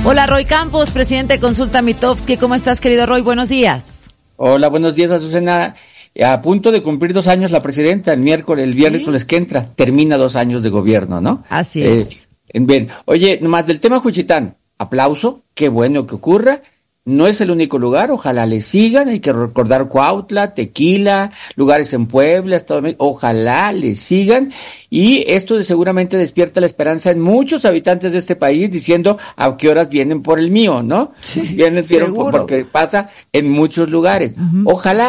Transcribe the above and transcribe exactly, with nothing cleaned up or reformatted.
Hola, Roy Campos, presidente de Consulta Mitofsky. ¿Cómo estás, querido Roy? Buenos días. Hola, buenos días, Azucena. A punto de cumplir dos años la presidenta, el miércoles, el ¿Sí? miércoles que entra, termina dos años de gobierno, ¿no? Así eh, es. Bien, oye, nomás del tema Juchitán, aplauso, qué bueno que ocurra. No es el único lugar, ojalá le sigan, hay que recordar Cuautla, Tequila, lugares en Puebla, Estado de México, ojalá le sigan, y esto de seguramente despierta la esperanza en muchos habitantes de este país diciendo a qué horas vienen por el mío, ¿no? Sí, Vienen, vieron, seguro. porque pasa en muchos lugares. Uh-huh. Ojalá